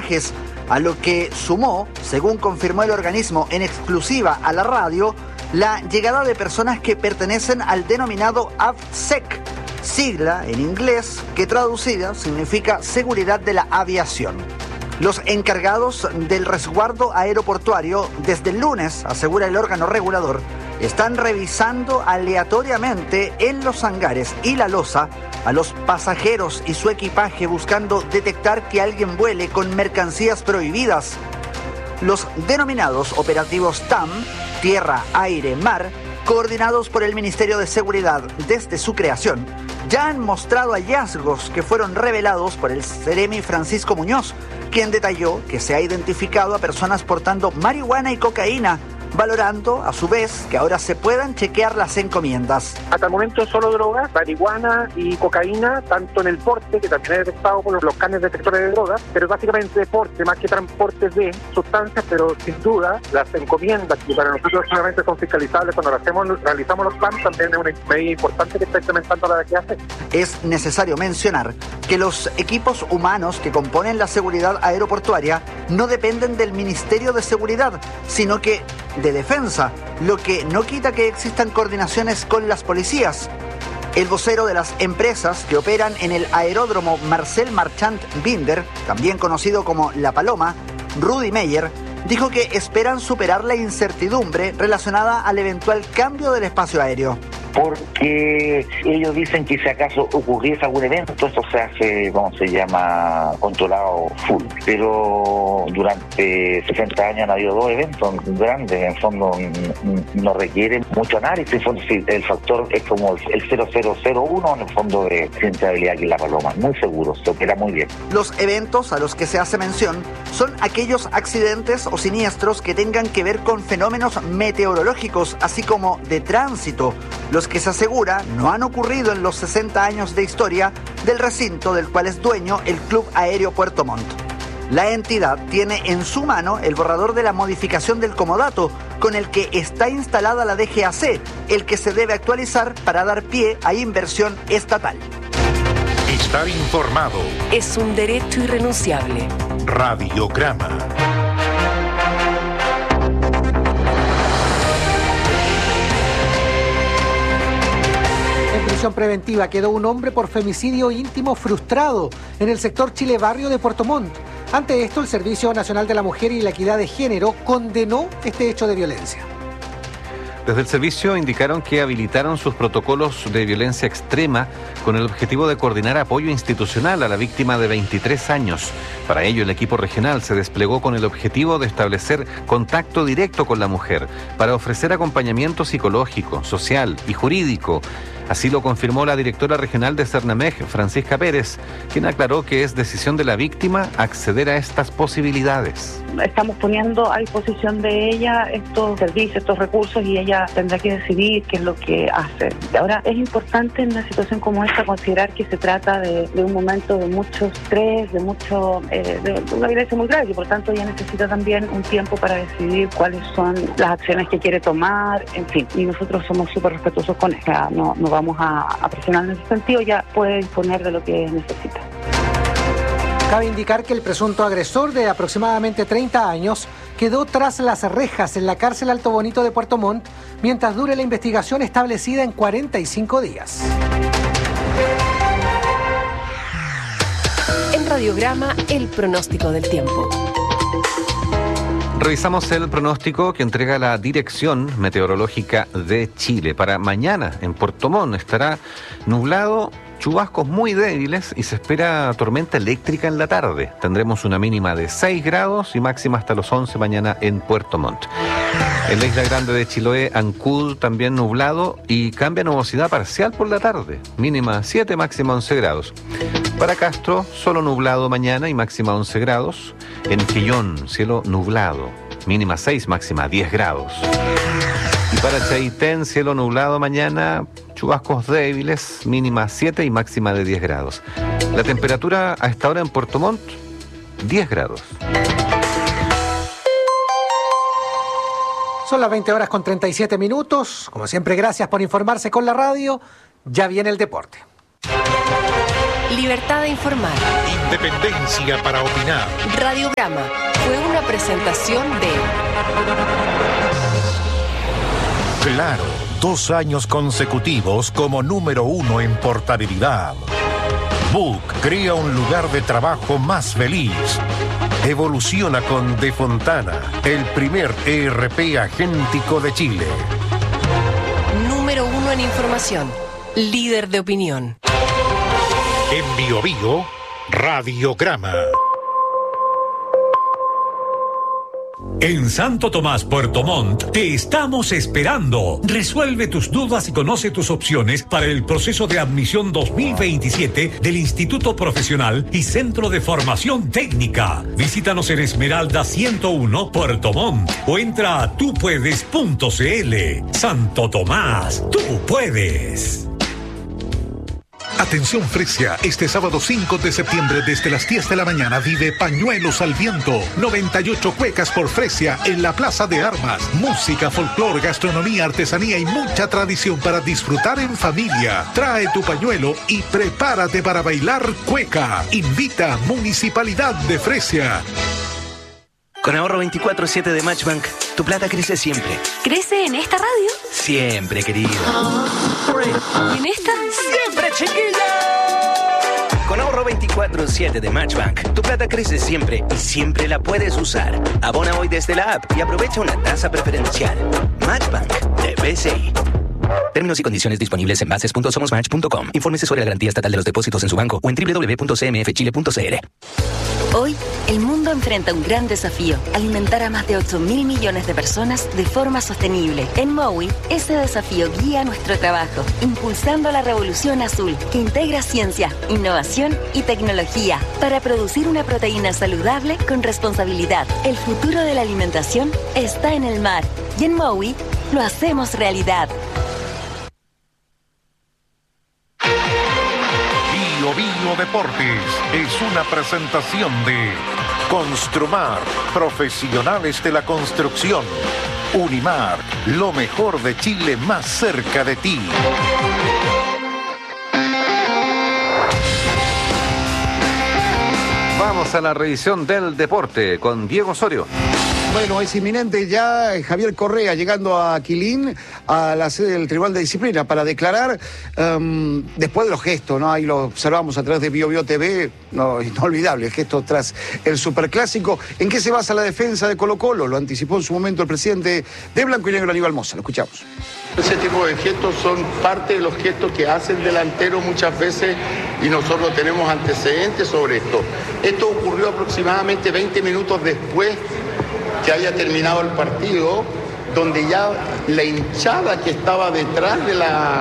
viajes, a lo que sumó, según confirmó el organismo en exclusiva a la radio, la llegada de personas que pertenecen al denominado AvSec, sigla en inglés que traducida significa Seguridad de la Aviación. Los encargados del resguardo aeroportuario desde el lunes, asegura el órgano regulador, están revisando aleatoriamente en los hangares y la losa a los pasajeros y su equipaje buscando detectar que alguien vuele con mercancías prohibidas. Los denominados operativos TAM, Tierra, Aire, Mar, coordinados por el Ministerio de Seguridad desde su creación, ya han mostrado hallazgos que fueron revelados por el Ceremi Francisco Muñoz, quien detalló que se ha identificado a personas portando marihuana y cocaína, valorando a su vez que ahora se puedan chequear las encomiendas. Hasta el momento solo drogas, marihuana y cocaína, tanto en el porte, que también es detectado por los canes detectores de drogas, pero básicamente de porte, más que transporte de sustancias, pero sin duda las encomiendas, que para nosotros solamente son fiscalizables cuando realizamos los planes, también es una medida importante que está implementando la de que hace. Es necesario mencionar que los equipos humanos que componen la seguridad aeroportuaria no dependen del Ministerio de Seguridad, sino que de Defensa, lo que no quita que existan coordinaciones con las policías. El vocero de las empresas que operan en el aeródromo Marcel Marchand Binder, también conocido como La Paloma, Rudy Meyer, dijo que esperan superar la incertidumbre relacionada al eventual cambio del espacio aéreo. Porque ellos dicen que si acaso ocurriese algún evento, esto se hace, controlado full. Pero durante 60 años han habido 2 eventos grandes, en el fondo no requieren mucho análisis, en el fondo sí, el factor es como el 0001 en el fondo de centralidad aquí en La Paloma, muy seguro, se opera muy bien. Los eventos a los que se hace mención son aquellos accidentes o siniestros que tengan que ver con fenómenos meteorológicos, así como de tránsito, los que se asegura no han ocurrido en los 60 años de historia del recinto del cual es dueño el Club Aéreo Puerto Montt. La entidad tiene en su mano el borrador de la modificación del comodato con el que está instalada la DGAC, el que se debe actualizar para dar pie a inversión estatal. Estar informado es un derecho irrenunciable. Radiograma. En prisión preventiva quedó un hombre por femicidio íntimo frustrado en el sector Chile Barrio de Puerto Montt. Ante esto, el Servicio Nacional de la Mujer y la Equidad de Género condenó este hecho de violencia. Desde el servicio indicaron que habilitaron sus protocolos de violencia extrema con el objetivo de coordinar apoyo institucional a la víctima de 23 años. Para ello, el equipo regional se desplegó con el objetivo de establecer contacto directo con la mujer para ofrecer acompañamiento psicológico, social y jurídico. Así lo confirmó la directora regional de Cernamej, Francisca Pérez, quien aclaró que es decisión de la víctima acceder a estas posibilidades. Estamos poniendo a disposición de ella estos servicios, estos recursos, y ella tendrá que decidir qué es lo que hace. Ahora, es importante en una situación como esta considerar que se trata de un momento de mucho estrés, de una violencia muy grave, y por tanto ella necesita también un tiempo para decidir cuáles son las acciones que quiere tomar, en fin, y nosotros somos súper respetuosos con ella, no vamos a presionar en ese sentido, ya puede disponer de lo que necesita. Cabe indicar que el presunto agresor de aproximadamente 30 años quedó tras las rejas en la cárcel Alto Bonito de Puerto Montt mientras dure la investigación establecida en 45 días. En Radiograma, el pronóstico del tiempo. Revisamos el pronóstico que entrega la Dirección Meteorológica de Chile. Para mañana en Puerto Montt estará nublado, chubascos muy débiles y se espera tormenta eléctrica en la tarde. Tendremos una mínima de 6 grados y máxima hasta los 11 mañana en Puerto Montt. En la Isla Grande de Chiloé, Ancud también nublado y cambia nubosidad parcial por la tarde. Mínima 7, máxima 11 grados. Para Castro, solo nublado mañana y máxima 11 grados. En Quillón, cielo nublado, mínima 6, máxima 10 grados. Y para Chaitén, cielo nublado mañana, chubascos débiles, mínima 7 y máxima de 10 grados. La temperatura a esta hora en Puerto Montt, 10 grados. Son las 20 horas con 37 minutos. Como siempre, gracias por informarse con la radio. Ya viene el deporte. Libertad de informar. Independencia para opinar. Radiograma fue una presentación de... Claro, 2 años consecutivos como número 1 en portabilidad. Book crea un lugar de trabajo más feliz. Evoluciona con De Fontana, el primer ERP agéntico de Chile. Número 1 en información. Líder de opinión. En Bio Bio, Radiograma. En Santo Tomás, Puerto Montt, te estamos esperando. Resuelve tus dudas y conoce tus opciones para el proceso de admisión 2027 del Instituto Profesional y Centro de Formación Técnica. Visítanos en Esmeralda 101, Puerto Montt, o entra a tupuedes.cl. Santo Tomás, tú puedes. Atención Fresia, este sábado 5 de septiembre desde las 10 de la mañana vive Pañuelos al Viento, 98 cuecas por Fresia en la Plaza de Armas. Música, folclor, gastronomía, artesanía y mucha tradición para disfrutar en familia. Trae tu pañuelo y prepárate para bailar cueca. Invita Municipalidad de Fresia. Con ahorro 24/7 de Matchbank, tu plata crece siempre. ¿Crece en esta radio? Siempre, querido. ¿En esta? ¡Siempre, chiquilla! Con ahorro 24/7 de Matchbank, tu plata crece siempre y siempre la puedes usar. Abona hoy desde la app y aprovecha una tasa preferencial. Matchbank de BCI. Términos y condiciones disponibles en bases.somosmatch.com. Infórmese sobre la garantía estatal de los depósitos en su banco o en www.cmfchile.cl. Hoy, el mundo enfrenta un gran desafío: alimentar a más de 8.000 millones de personas de forma sostenible. En Mowi, ese desafío guía nuestro trabajo, impulsando la revolución azul, que integra ciencia, innovación y tecnología para producir una proteína saludable con responsabilidad. El futuro de la alimentación está en el mar, y en Mowi lo hacemos realidad. Bio Bio Deportes es una presentación de Construmar, profesionales de la construcción. Unimar, lo mejor de Chile más cerca de ti. Vamos a la revisión del deporte con Diego Osorio. Bueno, es inminente ya Javier Correa llegando a Quilín, a la sede del Tribunal de Disciplina, para declarar después de los gestos, ¿no? Ahí lo observamos a través de Bio Bio TV, no, inolvidable el gesto tras el Superclásico. ¿En qué se basa la defensa de Colo-Colo? Lo anticipó en su momento el presidente de Blanco y Negro, Aníbal Mosa. Lo escuchamos. Ese tipo de gestos son parte de los gestos que hace el delantero muchas veces y nosotros tenemos antecedentes sobre esto. Esto ocurrió aproximadamente 20 minutos después que haya terminado el partido, donde ya la hinchada que estaba detrás de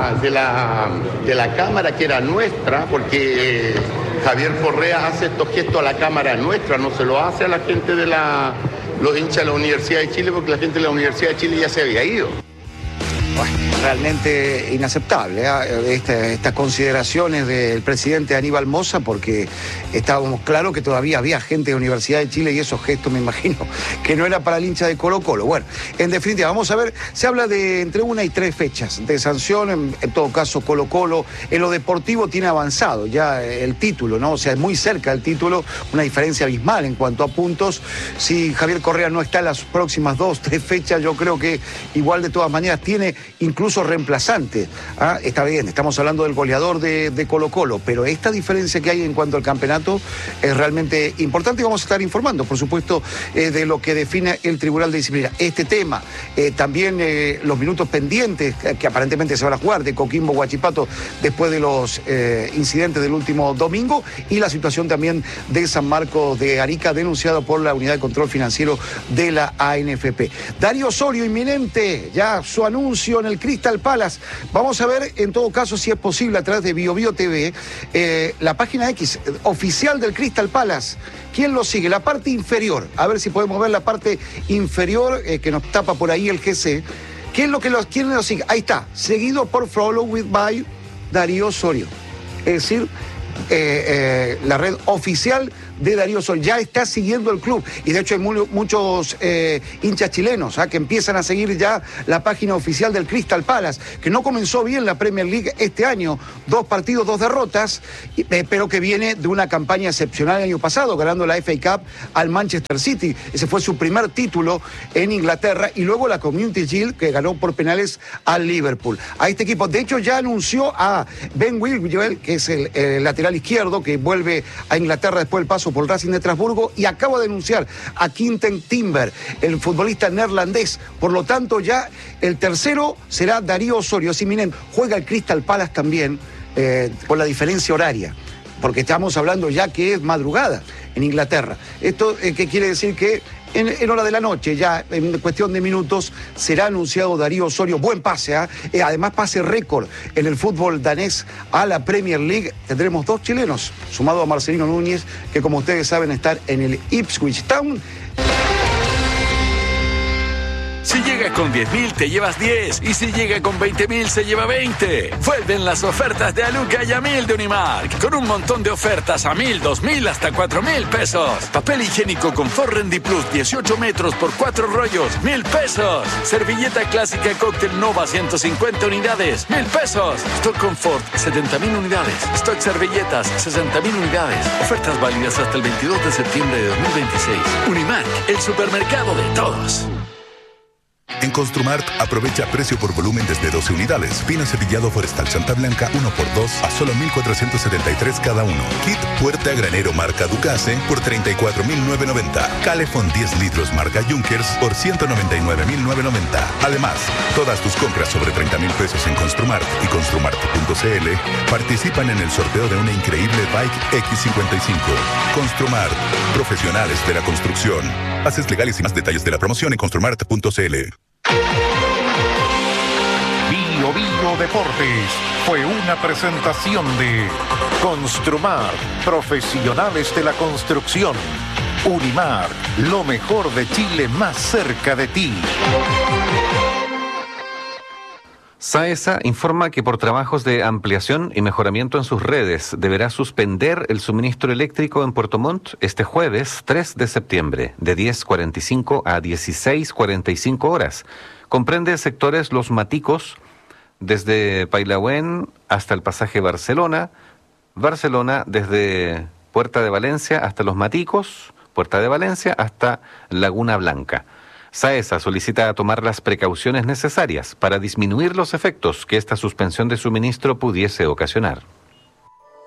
la cámara, que era nuestra, porque Javier Correa hace estos gestos a la cámara nuestra, no se lo hace a la gente de los hinchas de la Universidad de Chile, porque la gente de la Universidad de Chile ya se había ido. Bueno, realmente inaceptable estas consideraciones del presidente Aníbal Mosa, porque estábamos claros que todavía había gente de la Universidad de Chile y esos gestos, me imagino, que no era para el hincha de Colo-Colo. Bueno, en definitiva, vamos a ver, se habla de entre 1 y 3 fechas de sanción, en todo caso Colo-Colo en lo deportivo tiene avanzado ya el título, ¿no? O sea, es muy cerca el título, una diferencia abismal en cuanto a puntos. Si Javier Correa no está en las próximas 2, 3 fechas, yo creo que igual de todas maneras tiene incluso reemplazante. Está bien, estamos hablando del goleador de Colo-Colo, pero esta diferencia que hay en cuanto al campeonato es realmente importante y vamos a estar informando, por supuesto, de lo que define el Tribunal de Disciplina. Este tema, también los minutos pendientes que aparentemente se van a jugar de Coquimbo Huachipato después de los incidentes del último domingo, y la situación también de San Marcos de Arica, denunciado por la Unidad de Control Financiero de la ANFP. Darío Osorio, inminente ya su anuncio en el Crystal Palace. Vamos a ver en todo caso si es posible a través de Bio Bio TV la página X oficial del Crystal Palace. ¿Quién lo sigue? La parte inferior. A ver si podemos ver la parte inferior que nos tapa por ahí el GC. ¿Quién lo sigue? Ahí está, seguido por Follow with by Darío Osorio. Es decir, la red oficial de Darío Osorio. Ya está siguiendo el club y de hecho hay muchos hinchas chilenos que empiezan a seguir ya la página oficial del Crystal Palace, que no comenzó bien la Premier League este año, 2 partidos, 2 derrotas, pero que viene de una campaña excepcional el año pasado, ganando la FA Cup al Manchester City. Ese fue su primer título en Inglaterra, y luego la Community Shield, que ganó por penales al Liverpool. A este equipo, de hecho, ya anunció a Ben Chilwell, que es el lateral izquierdo, que vuelve a Inglaterra después del paso por el Racing de Estrasburgo, y acaba de anunciar a Quinten Timber, el futbolista neerlandés. Por lo tanto, ya el tercero será Darío Osorio, es inminente. Juega el Crystal Palace también, por la diferencia horaria, porque estamos hablando ya que es madrugada en Inglaterra. Esto que quiere decir que en hora de la noche, ya en cuestión de minutos, será anunciado Darío Osorio. Buen pase, además pase récord en el fútbol danés a la Premier League. Tendremos 2 chilenos, sumado a Marcelino Núñez, que como ustedes saben están en el Ipswich Town. Si llega con 10.000 te llevas 10 y si llega con 20.000 se lleva 20. Vuelven las ofertas de Aluca y a 1.000 de Unimark, con un montón de ofertas a 1.000, 2.000 hasta 4.000 pesos. Papel higiénico Confort Rendi Plus 18 metros por 4 rollos, 1.000 pesos. Servilleta clásica Cóctel Nova 150 unidades, 1.000 pesos. Stock Confort 70.000 unidades. Stock servilletas 60.000 unidades. Ofertas válidas hasta el 22 de septiembre de 2026. Unimark, el supermercado de todos. En Construmart, aprovecha precio por volumen desde 12 unidades. Pino cepillado forestal Santa Blanca 1x2 a solo 1.473 cada uno. Kit puerta granero marca Ducase por 34.990. Calefón 10 litros marca Junkers por 199.990. Además, todas tus compras sobre 30.000 pesos en Construmart y Construmart.cl participan en el sorteo de una increíble Bike X55. Construmart, profesionales de la construcción. Bases legales y más detalles de la promoción en Construmart.cl. Bio Bio Deportes fue una presentación de Construmar, profesionales de la construcción. Unimar, lo mejor de Chile más cerca de ti. SAESA informa que por trabajos de ampliación y mejoramiento en sus redes deberá suspender el suministro eléctrico en Puerto Montt este jueves 3 de septiembre de 10:45 a 16:45 horas. Comprende sectores Los Maticos, desde Pailahuen hasta el pasaje Barcelona, Barcelona desde Puerta de Valencia hasta Los Maticos, Puerta de Valencia hasta Laguna Blanca. SAESA solicita tomar las precauciones necesarias para disminuir los efectos que esta suspensión de suministro pudiese ocasionar.